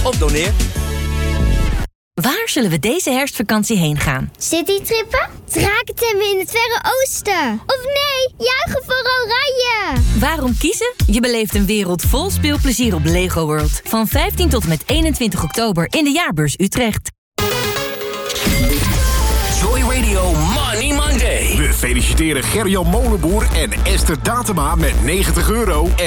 of doneer. Waar zullen we deze herfstvakantie heen gaan? Citytrippen? Drakentemmen in het Verre Oosten? Of nee, juichen voor Oranje! Waarom kiezen? Je beleeft een wereld vol speelplezier op Lego World. Van 15 tot en met 21 oktober in de Jaarbeurs Utrecht. Joy Radio Money Monday. We feliciteren Gerjan Molenboer en Esther Datema met €90.